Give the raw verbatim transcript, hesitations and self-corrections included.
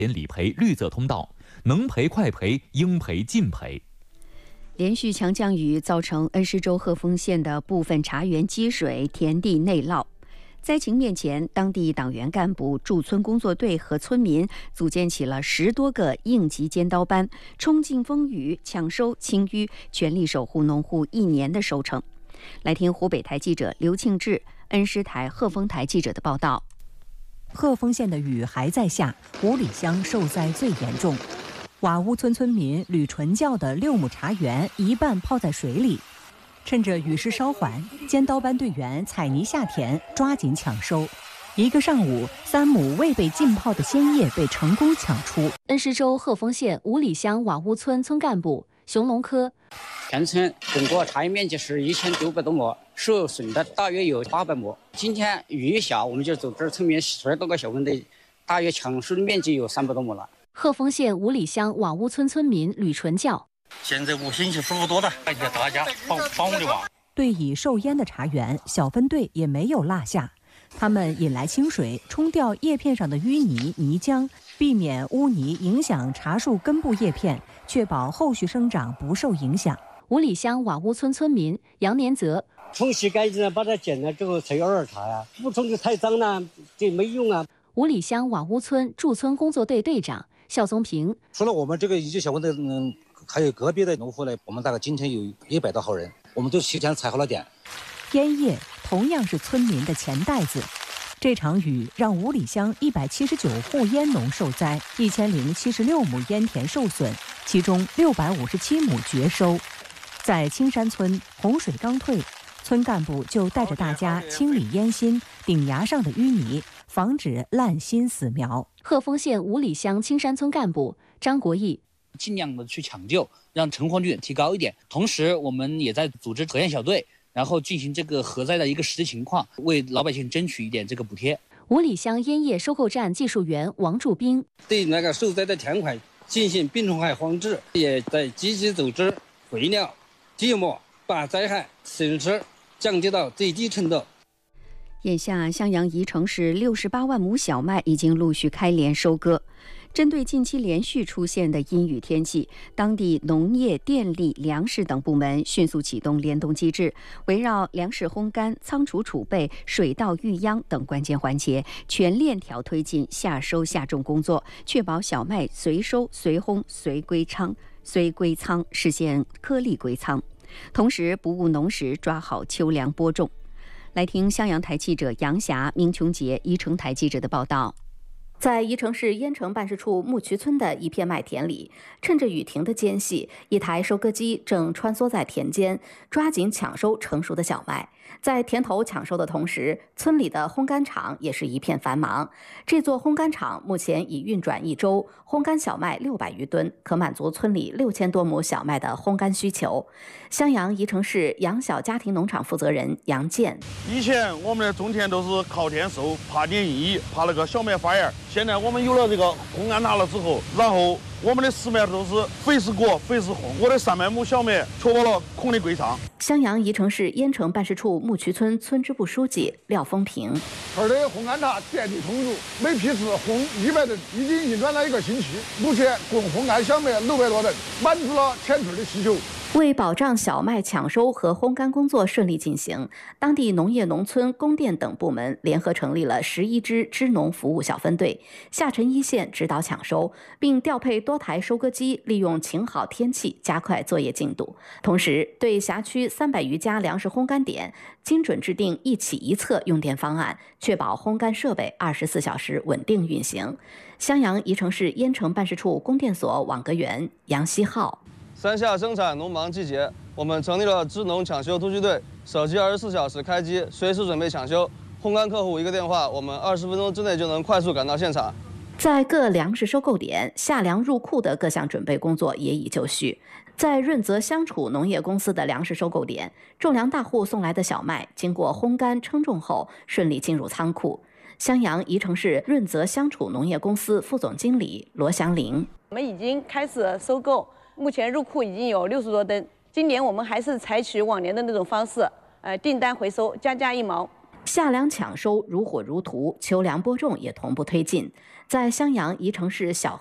理赔绿色通道，能赔快赔，应赔尽赔。 连续强降雨造成恩施州鹤峰县的部分茶园积水，田地内涝。灾情面前，当地党员干部、驻村工作队和村民组建起了十多个应急尖刀班，冲进风雨，抢收清淤，全力守护农户一年的收成。来听湖北台记者刘庆志、恩施台鹤峰台记者的报道。 鹤峰县的雨还在下，五里乡受灾最严重。瓦屋村村民吕纯教的六亩茶园一半泡在水里，趁着雨势稍缓，尖刀班队员采泥下田，抓紧抢收。一个上午，三亩未被浸泡的鲜叶被成功抢出。 恩施州鹤峰县五里乡瓦屋村村干部熊龙科， 全村整个茶园面积是一千九百多亩，受损的大约有八百亩。今天雨小，我们就组织村民十多个小分队，大约抢收的面积有三百多亩了。 鹤峰县五里乡瓦屋村村民吕纯教， 现在我心情舒服多了，感谢大家帮帮我的忙。 对已受淹的茶园，小分队也没有落下，他们引来清水，冲掉叶片上的淤泥泥浆，避免污泥影响茶树根部叶片，确保后续生长不受影响。 五里乡瓦屋村村民杨年泽， 冲洗干净了，把它剪了之后才有二茶呀，不冲就太脏了，这没用啊。 五里乡瓦屋村驻村工作队队长肖宗平， 除了我们这个一级小分队，嗯，还有隔壁的农户呢，我们大概今天有一百多号人，我们都提前踩好了点。 烟叶同样是村民的钱袋子。这场雨让五里乡一百七十九户烟农受灾，一千零七十六亩烟田受损，其中六百五十七亩绝收。在青山村，洪水刚退，村干部就带着大家清理烟芯、顶芽上的淤泥，防止烂心死苗。 鹤峰县五里乡青山村干部张国义， 尽量的去抢救，让成活率提高一点。同时，我们也在组织核验小队，然后进行这个核灾的一个实际情况，为老百姓争取一点这个补贴。 五里乡烟叶收购站技术员王柱兵， 对那个受灾的田块进行病虫害防治，也在积极组织肥料、芥末，把灾害损失降低到最低程度。 眼下，襄阳宜城市六十八万亩小麦已经陆续开镰收割。针对近期连续出现的阴雨天气，当地农业、电力、粮食等部门迅速启动联动机制，围绕粮食烘干、仓储储备、水稻育秧等关键环节，全链条推进夏收夏种工作，确保小麦随收随烘随归仓，随归仓实现颗粒归仓，同时不误农时，抓好秋粮播种。来听襄阳台记者杨霞、明琼杰、宜城台记者的报道。 在宜城市燕城办事处木渠村的一片麦田里，趁着雨停的间隙，一台收割机正穿梭在田间，抓紧抢收成熟的小麦。在田头抢收的同时，村里的烘干厂也是一片繁忙。这座烘干厂目前已运转一周，烘干小麦六百余吨，可满足村里六千多亩小麦的烘干需求。襄阳宜城市杨小家庭农场负责人杨建， 以前我们的种田都是靠天收，怕点意，怕那个小麦发芽。现在我们有了这个烘干塔了之后，然后我们的实麦都是肥是裹，肥是烘，我的三百亩小麦确保了空的归仓。 襄阳宜城市燕城办事处木渠村村支部书记廖风平， 村的烘干塔电力充足，每批次烘一百吨，已经运转了一个星期，目前共烘干小麦六百多吨，满足了全村的需求。 为保障小麦抢收和烘干工作顺利进行，当地农业农村供电等部门联合成立了十一支支农服务小分队，下沉一线指导抢收，并调配多台收割机，利用晴好天气加快作业进度。同时，对辖区三百余家粮食烘干点精准制定一起一策用电方案，确保烘干设备二十四小时稳定运行。襄阳宜城市燕城办事处供电所网格员杨希浩。 三夏生产农忙季节，我们成立了支农抢修突击队，手机二十四小时开机，随时准备抢修。烘干客户一个电话，我们二十分钟之内就能快速赶到现场。 在各粮食收购点，夏粮入库的各项准备工作也已就绪。在润泽相处农业公司的粮食收购点，种粮大户送来的小麦经过烘干称重后，顺利进入仓库。襄阳宜城市润泽相处农业公司副总经理罗祥林， 我们已经开始收购。目前入库已经有六十多吨，今年我们还是采取往年的那种方式，呃，订单回收，加价一毛。 夏粮抢收如火如荼，秋粮播种也同步推进。在襄阳宜城市小